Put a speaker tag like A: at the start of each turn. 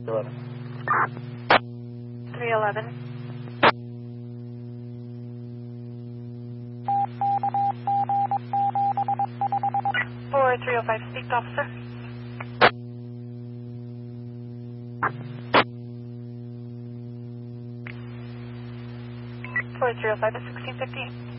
A: 11.
B: 311. For 305, speak to officer. 4305 at 1650.